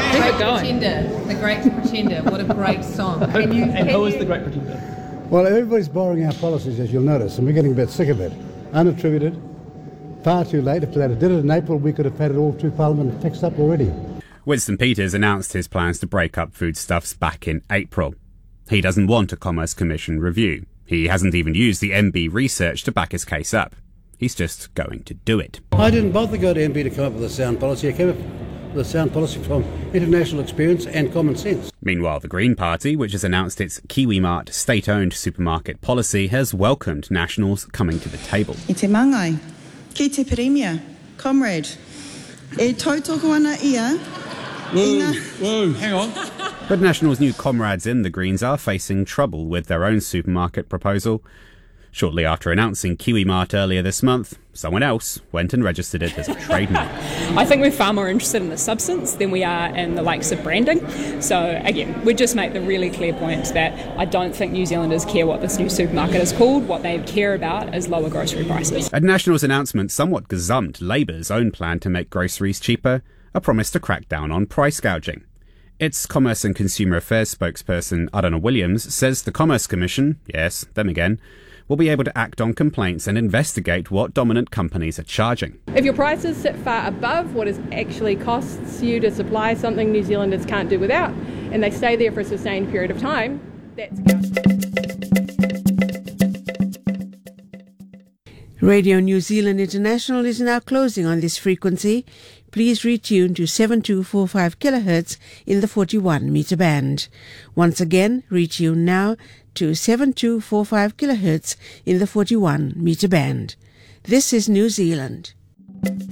Great Pretender, The Great Pretender. What a great song. Who is The Great Pretender? Well, everybody's borrowing our policies, as you'll notice, and we're getting a bit sick of it. Unattributed, far too late. If they'd have did it in April, we could have had it all through Parliament and fixed up already. Winston Peters announced his plans to break up foodstuffs back in April. He doesn't want a Commerce Commission review. He hasn't even used the MB research to back his case up. He's just going to do it. I didn't bother to go to MB to come up with a sound policy. I came up with a sound policy from international experience and common sense. Meanwhile, the Green Party, which has announced its KiwiMart state-owned supermarket policy, has welcomed Nationals coming to the table. I te mangai, ki te Premier, comrade, e tautoko ana ia. Whoa, hang on. But National's new comrades in the Greens are facing trouble with their own supermarket proposal. Shortly after announcing KiwiMart earlier this month, someone else went and registered it as a trademark. I think we're far more interested in the substance than we are in the likes of branding. So again, we just make the really clear point that I don't think New Zealanders care what this new supermarket is called. What they care about is lower grocery prices. At National's announcement somewhat gazumped Labour's own plan to make groceries cheaper, a promise to crack down on price gouging. Its Commerce and Consumer Affairs spokesperson, Arana Williams, says the Commerce Commission, yes, them again, will be able to act on complaints and investigate what dominant companies are charging. If your prices sit far above what it actually costs you to supply something New Zealanders can't do without, and they stay there for a sustained period of time, that's gouging. Radio New Zealand International is now closing on this frequency. Please retune to 7245 kHz in the 41 meter band. Once again, retune now to 7245 kHz in the 41 meter band. This is New Zealand.